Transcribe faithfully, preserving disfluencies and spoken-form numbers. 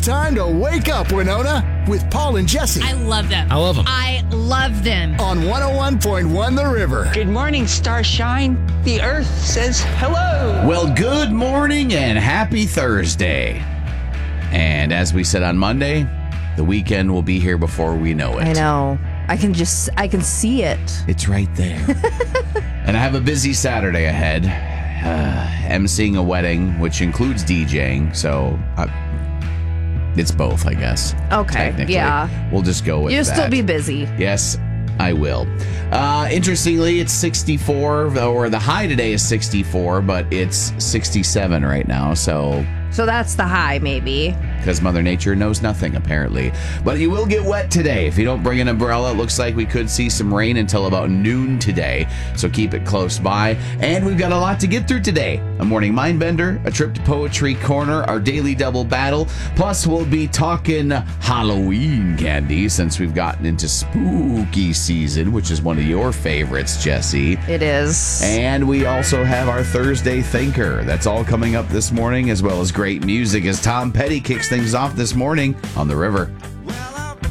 time to wake up, Winona, with Paul and Jesse. I love them. I love them. I love them. On one oh one point one The River. Good morning, Starshine. The Earth says hello. Well, good morning and happy Thursday. And as we said on Monday, the weekend will be here before we know it. I know. I can just, I can see it. It's right there. And I have a busy Saturday ahead. Uh, emceeing a wedding, which includes DJing. So uh, it's both, I guess. Okay. Technically. Yeah. We'll just go with You'll that. still be busy. Yes, I will. Uh, interestingly, it's sixty-four, or the high today is sixty-four, but it's sixty-seven right now. So, So that's the high, maybe. because Mother Nature knows nothing, apparently. But you will get wet today. If you don't bring an umbrella, it looks like we could see some rain until about noon today. So keep it close by. And we've got a lot to get through today. A morning mind bender, a trip to Poetry Corner, our daily double battle. Plus, we'll be talking Halloween candy since we've gotten into spooky season, which is one of your favorites, Jesse. It is. And we also have our Thursday Thinker. That's all coming up this morning, as well as great music as Tom Petty kicks things off this morning on The River.